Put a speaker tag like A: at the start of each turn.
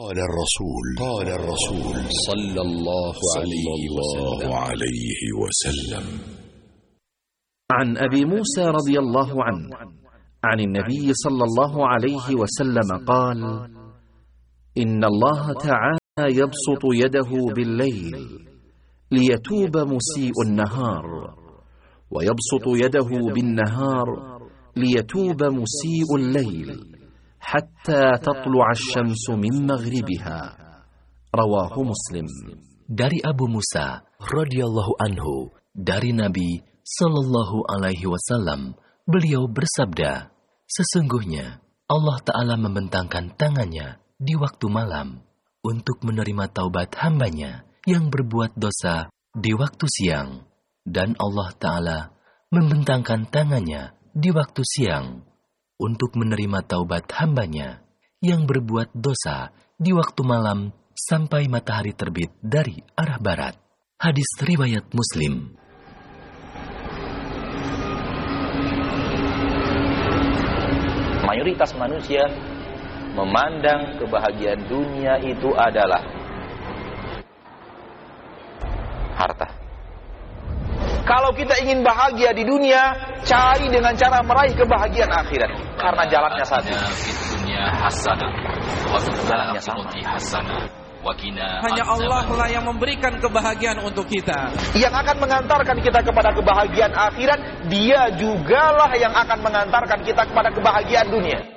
A: قال الرسول صلى الله عليه وسلم.
B: عن أبي موسى رضي الله عنه عن النبي صلى الله عليه وسلم قال: إن الله تعالى يبسط يده بالليل ليتوب مسيء النهار، ويبسط يده بالنهار ليتوب مسيء الليل حتى تطلع الشمس من مغربها. رواه مسلم.
C: Dari Abu Musa radhiyallahu anhu, dari Nabi sallallahu alaihi wasallam, beliau bersabda, sesungguhnya Allah Ta'ala membentangkan tangannya di waktu malam untuk menerima taubat hambanya yang berbuat dosa di waktu siang, dan Allah Ta'ala membentangkan tangannya di waktu siang untuk menerima taubat hambanya yang berbuat dosa di waktu malam sampai matahari terbit dari arah barat. Hadis riwayat Muslim.
D: Mayoritas manusia memandang kebahagiaan dunia itu adalah harta. Kalau kita ingin bahagia di dunia, cari dengan cara meraih kebahagiaan akhirat. Karena jalannya satu. Jalannya sama.
E: Hanya Allah lah yang memberikan kebahagiaan untuk kita.
D: Yang akan mengantarkan kita kepada kebahagiaan akhirat, Dia jugalah yang akan mengantarkan kita kepada kebahagiaan dunia.